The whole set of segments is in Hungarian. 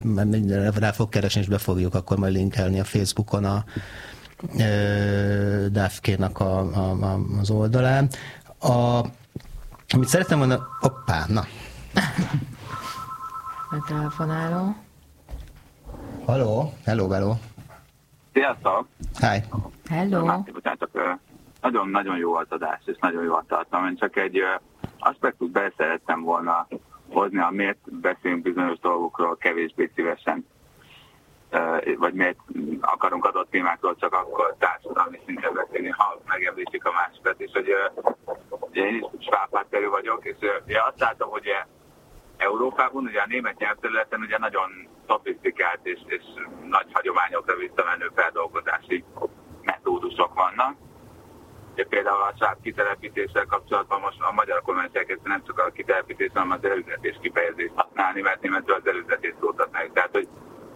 rá fog keresni, és be fogjuk akkor majd linkelni a Facebookon a Dafke-nak az oldalán. Amit szerettem volna... Hoppá, na. Telefonáló. Hello. Sziasztok! Hi. Hello. Nagyon-nagyon jó az adás, és nagyon jó a tartalom. Én csak egy aspektust be szerettem volna hozni, miért beszélünk bizonyos dolgokról kevésbé szívesen, vagy miért akarunk adott témákról csak akkor társadalmi szinten beszélni, ha megemlítik a másikat. És hogy én is svábpárterű vagyok, és azt látom, hogy Európában, ugye a német nyelvterületen ugye nagyon szofisztikált és nagy hagyományokra visszamenő feldolgozási metódusok vannak. De például a sváb kitelepítéssel kapcsolatban most a magyar kormány elkezdte nem csak a kitelepítés, hanem az előzetés kifejezést használni, mert németül az előzetés szótat meg. Tehát, hogy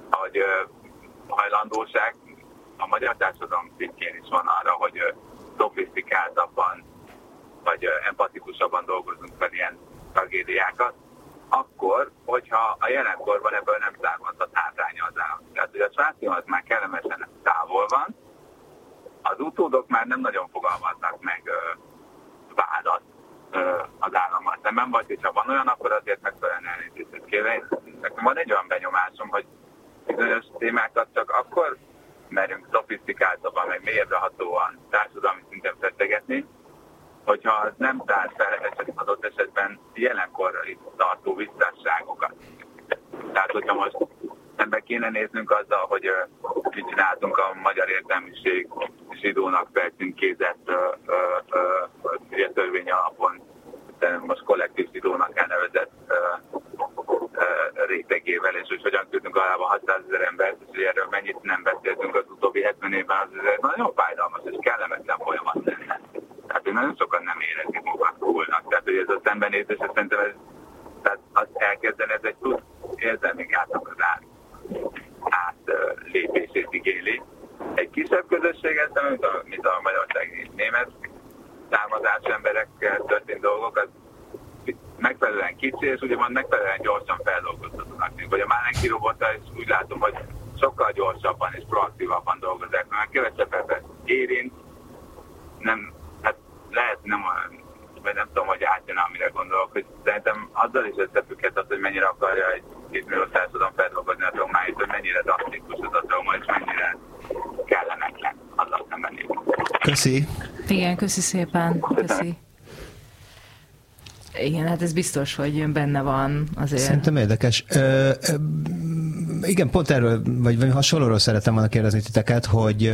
hajlandóság a magyar társadalom szintjén is van arra, hogy szofisztikáltabban vagy empatikusabban dolgozunk fel ilyen tragédiákat, akkor, hogyha a jelenkorban ebből nem származhat hátránya az állam. Tehát, hogy a svábszín az már kellemesen távol van, az utódok már nem nagyon fogalmaznak meg vádat az állammal szemben, vagy hogyha van olyan, akkor azért megfelelően elnézést kérni. Nekem van egy olyan benyomásom, hogy bizonyos témákat csak akkor merünk szofisztikáltabban, meg mélyebrehatóan társadalmi szinten feszegetni, hogyha az nem tár fel adott esetben jelenkorra tartó visszásságokat. Tehát, hogyha most szembe kéne néznünk azzal, hogy mit csináltunk a magyar értelmiség zsidónak felcímkézett törvény alapon, most kollektív zsidónak elnevezett rétegével, és hogy hogyan küldünk alába 600 000 embert, és hogy erről mennyit nem beszéltünk az utóbbi 70 évben, az nagyon fájdalmas és kellemetlen folyamat lenne. Tehát, hogy nagyon sokan nem érezik magukat coolnak. Tehát, hogy ez a szembenézés, szerintem tehát az elkezdeni, ez egy tud érzelmi gátak az átlépését igényli. Egy kisebb közösséget, mint a magyarsági német származású emberekkel történt dolgok, az megfelelően kicsi, és ugye van megfelelően gyorsan feldolgozhatónak. Vagy a Málenki robottal is úgy látom, hogy sokkal gyorsabban és proaktívabban dolgozzák, mert kevesebb ember érint, nem, hát lehet nem olyan, vagy nem tudom, hogy átjön, amire gondolok, hogy szerintem azzal is összefügghet az, hogy mennyire akarja egy kétmilliós társadalom feldolgozni a traumáit, hogy mennyire drasztikus az a trauma, és mennyire kellemetlen azzal szemben. Köszi. Igen, köszi szépen. Köszi. Igen, hát ez biztos, hogy benne van azért. Szerintem érdekes. Igen, pont erről, vagy hasonlóról szeretem volna kérdezni titeket,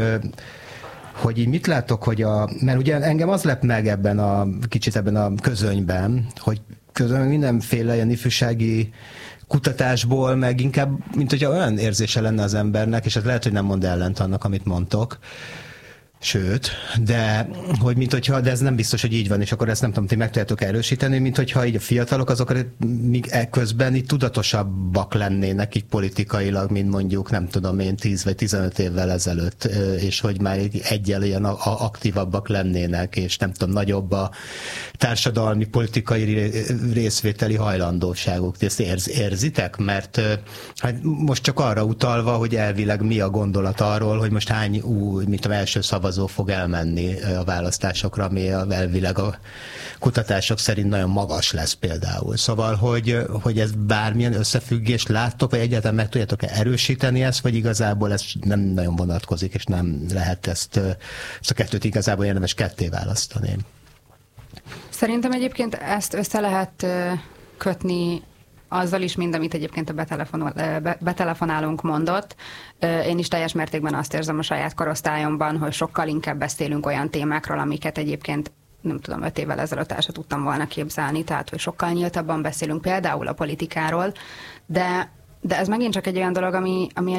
hogy így mit látok, mert ugye engem az lep meg kicsit ebben a közönyben, hogy közben mindenféle ilyen ifjúsági kutatásból, meg inkább, mint hogyha olyan érzése lenne az embernek, és ez lehet, hogy nem mond ellent annak, amit mondtok, sőt, de ez nem biztos, hogy így van, és akkor ezt nem tudom, ti meg tudjátok erősíteni, mint hogyha így a fiatalok azok még ekközben így tudatosabbak lennének így politikailag, mint mondjuk, nem tudom én, 10 vagy 15 évvel ezelőtt, és hogy már egyel ilyen aktívabbak lennének, és nem tudom, nagyobb a társadalmi, politikai részvételi hajlandóságuk. Ezt érzitek? Mert hát most csak arra utalva, hogy elvileg mi a gondolat arról, hogy most hány mint az első szavazó fog elmenni a választásokra, ami elvileg a kutatások szerint nagyon magas lesz például. Szóval, hogy ez bármilyen összefüggést láttok, vagy egyáltalán meg tudjátok erősíteni ezt, vagy igazából ez nem nagyon vonatkozik, és nem lehet ezt a kettőt igazából érdemes ketté választani. Szerintem egyébként ezt össze lehet kötni azzal is, mind amit egyébként a betelefonálónk mondott. Én is teljes mértékben azt érzem a saját korosztályomban, hogy sokkal inkább beszélünk olyan témákról, amiket egyébként nem tudom, 5 évvel ezelőtt el sem tudtam volna képzelni, tehát hogy sokkal nyíltabban beszélünk például a politikáról, de ez megint csak egy olyan dolog, ami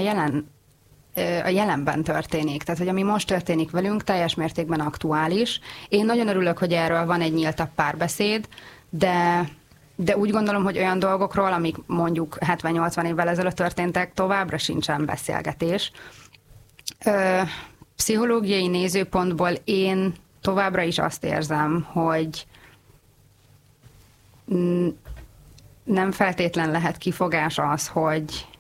a jelenben történik. Tehát, hogy ami most történik velünk, teljes mértékben aktuális. Én nagyon örülök, hogy erről van egy nyíltabb párbeszéd, de úgy gondolom, hogy olyan dolgokról, amik mondjuk 70-80 évvel ezelőtt történtek, továbbra sincsen beszélgetés. Pszichológiai nézőpontból én továbbra is azt érzem, hogy nem feltétlen lehet kifogás az, hogy